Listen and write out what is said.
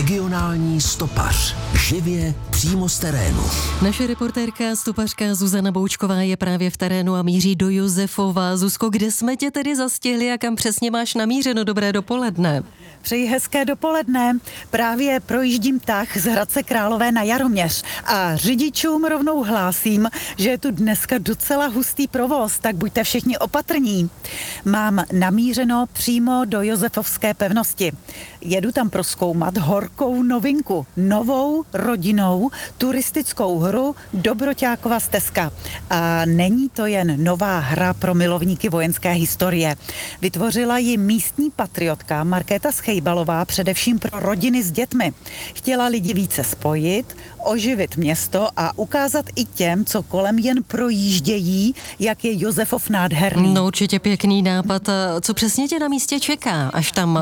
Regionální stopař. Živě přímo z terénu. Naše reportérka stopařka Zuzana Boučková je právě v terénu a míří do Josefova. Zuzko, kde jsme tě tedy zastihli a kam přesně máš namířeno? Dobré dopoledne. Přeji hezké dopoledne. Právě projíždím tah z Hradce Králové na Jaroměř a řidičům rovnou hlásím, že je tu dneska docela hustý provoz, tak buďte všichni opatrní. Mám namířeno přímo do Josefovské pevnosti. Jedu tam prozkoumat horkou novinku, novou rodinnou turistickou hru Dobroťákova stezka. A není to jen nová hra pro milovníky vojenské historie. Vytvořila ji místní patriotka Markéta Schejbalová především pro rodiny s dětmi. Chtěla lidi více spojit, oživit město a ukázat i těm, co kolem jen projíždějí, jak je Josefov nádherný. No určitě pěkný nápad. Co přesně tě na místě čeká, až tam